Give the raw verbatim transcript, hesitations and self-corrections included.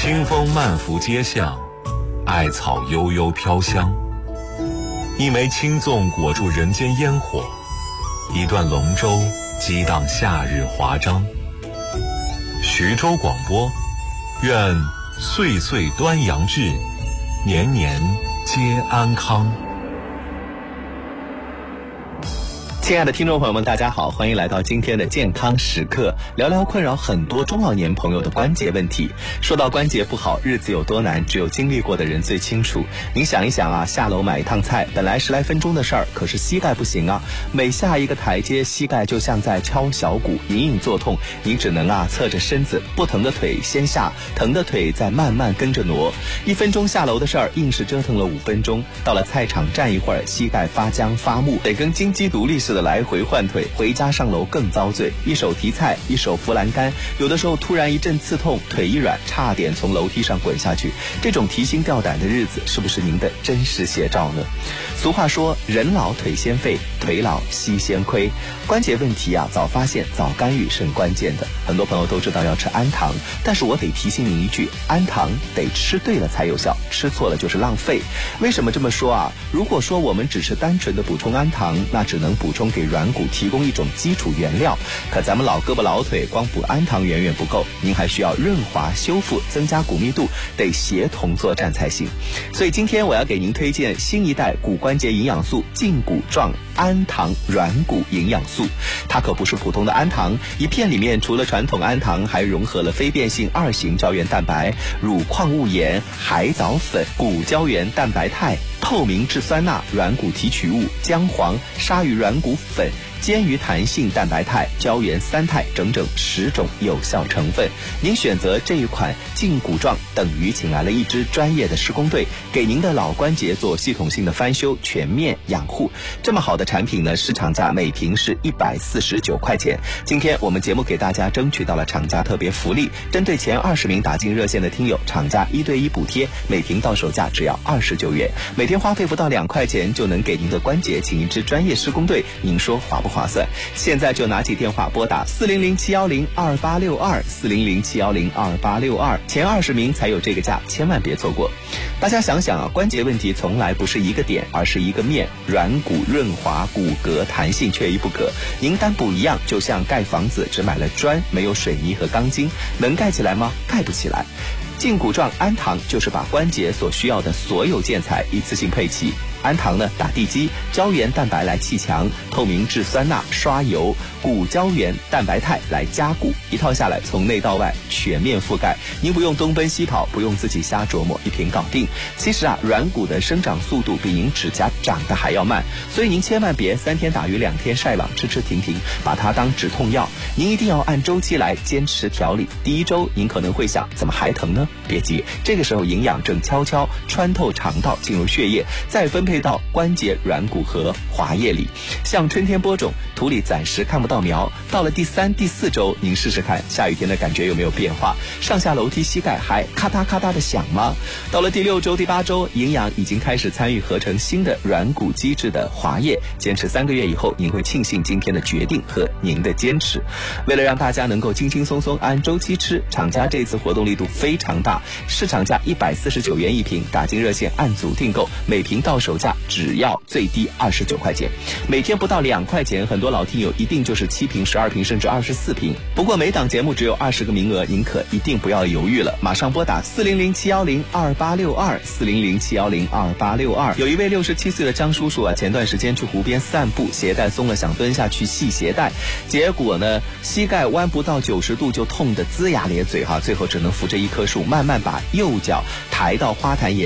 清风漫拂街巷，艾草悠悠飘香。一枚青粽裹住人间烟火，一段龙舟激荡夏日华章。徐州广播，愿岁岁端阳至，年年皆安康。 亲爱的听众朋友们，大家好，欢迎来到今天的健康时刻，聊聊困扰很多中老年朋友的关节问题。说到关节不好，日子有多难，只有经历过的人最清楚。您想一想啊，下楼买一趟菜，本来十来分钟的事儿，可是膝盖不行啊，每下一个台阶，膝盖就像在敲小鼓，隐隐作痛。您只能啊侧着身子，不疼的腿先下，疼的腿再慢慢跟着挪。一分钟下楼的事儿，硬是折腾了五分钟。到了菜场站一会儿，膝盖发僵发木，得跟金鸡独立似的来回换腿，回家上楼更遭罪，一手提菜，一手扶栏杆，有的时候突然一阵刺痛，腿一软，差点从楼梯上滚下去。这种提心吊胆的日子，是不是您的真实写照呢？俗话说，人老腿先废，腿老膝先亏。关节问题啊，早发现早干预是很关键的。很多朋友都知道要吃氨糖，但是我得提醒您一句，氨糖得吃对了才有效，吃错了就是浪费。为什么这么说啊？如果说我们只是单纯的补充氨糖，那只能补充给软骨提供一种基础原料，可咱们老胳膊老腿光补氨糖远远不够，您还需要润滑修复，增加骨密度，得协同作战才行。所以今天我要给您推荐新一代骨关节营养素胫骨状氨糖软骨营养素。它可不是普通的氨糖，一片里面除了传统氨糖，还融合了非变性二型胶原蛋白、乳矿物盐、海藻粉、骨胶原蛋白肽、透明质酸钠、软骨提取物、姜黄、鲨鱼软骨粉、坚鱼弹性蛋白肽、胶原三肽，整整十种有效成分。您选择这一款胫骨状，等于请来了一支专业的施工队，给您的老关节做系统性的翻修，全面养护。这么好的产品呢，市场价每瓶是一百四十九块钱。今天我们节目给大家争取到了厂家特别福利，针对前二十名打进热线的听友，厂家一对一补贴，每瓶到手价只要二十九元，每天花费不到两块钱就能给您的关节请一支专业施工队，您说划不划算？现在就拿起电话拨打四零零七幺零二八六二四零零七幺零二八六二，前二十名才有这个价，千万别错过。大家想想啊，关节问题从来不是一个点，而是一个面，软骨润滑，骨骼弹性缺一不可。您单补一样，就像盖房子只买了砖，没有水泥和钢筋，能盖起来吗？盖不起来。胫骨状氨糖就是把关节所需要的所有建材一次性配齐。氨糖呢打地基，胶原蛋白来砌墙，透明质酸钠刷油，骨胶原蛋白肽来加固，一套下来从内到外全面覆盖，您不用东奔西跑，不用自己瞎琢磨，一瓶搞定。其实啊，软骨的生长速度比您指甲长得还要慢，所以您千万别三天打鱼两天晒网，吃吃停停，把它当止痛药。您一定要按周期来坚持调理。第一周您可能会想，怎么还疼呢？别急，这个时候营养正悄悄穿透肠道进入血液，再分配到关节、软骨和滑液里。像春天播种，土里暂时看不到苗，到了第三、第四周，您试试看，下雨天的感觉有没有变化？上下楼梯膝盖还咔嗒咔嗒的响吗？到了第六周、第八周，营养已经开始参与合成新的软骨基质的滑液。坚持三个月以后，您会庆幸今天的决定和您的坚持。为了让大家能够轻轻松松按周期吃，厂家这次活动力度非常大，市场价一百四十九元一瓶，打进热线按组订购，每瓶到手价只要最低二十九块钱，每天不到两块钱，很多老听友一定就是七瓶、十二瓶甚至二十四瓶。不过每档节目只有二十个名额，您可一定不要犹豫了，马上拨打四零零七幺零二八六二四零零七幺零二八六二。有一位六十七岁的张叔叔啊，前段时间去湖边散步，鞋带松了，想蹲下去系鞋带，结果呢，膝盖弯不到九十度就痛得龇牙咧嘴哈，最后只能扶着一棵树，慢慢把右脚抬到花坛沿